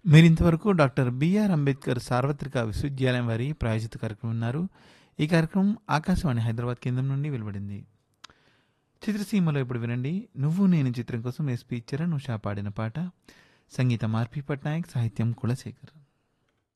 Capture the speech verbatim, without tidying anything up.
మీరింతవరకు doctor BR Ambedkar సార్వత్రిక విశ్వవిద్యాలయం వారి ప్రాయోజిత కార్యక్రమం ఉన్నారు. ఈ కార్యక్రమం ఆకాశవాణి హైదరాబాద్ కేంద్రం నుండి వెలువడింది. చిత్రసీమలో ఇప్పుడు వినండి. నువ్వు నేను చిత్రం కోసం ఎస్పి చరణ్ ఉషా పాడిన పాట. సంగీతం ఆర్పి పట్నాయక్, సాహిత్యం కులశేఖర్.